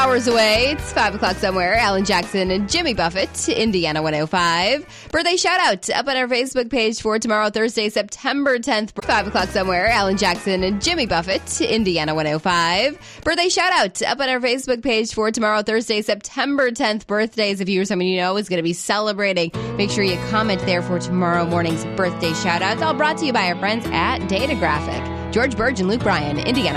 hours away. It's 5 o'clock somewhere. Alan Jackson and Jimmy Buffett, Indiana 105. Birthday shout out up on our Facebook page for tomorrow, Thursday, September 10th. 5 o'clock somewhere. Alan Jackson and Jimmy Buffett, Indiana 105. Birthday shout out up on our Facebook page for tomorrow, Thursday, September 10th. Birthdays, if you or someone you know is going to be celebrating, make sure you comment there for tomorrow morning's birthday shout outs. All brought to you by our friends at Data Graphic. George Burge and Luke Bryan, Indiana.